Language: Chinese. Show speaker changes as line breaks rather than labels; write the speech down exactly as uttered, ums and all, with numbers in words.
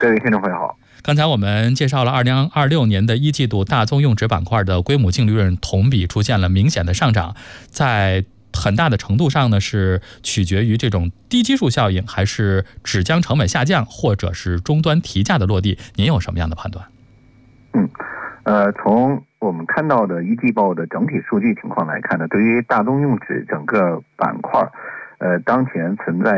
各位听众朋友好。
刚才我们介绍了二零二六年的一季度大宗用纸板块的规模净利润同比出现了明显的上涨，在很大的程度上呢是取决于这种低基数效应，还是纸浆成本下降，或者是终端提价的落地？您有什么样的判断？
嗯，呃，从我们看到的一季报的整体数据情况来看呢，对于大宗用纸整个板块，呃，当前存在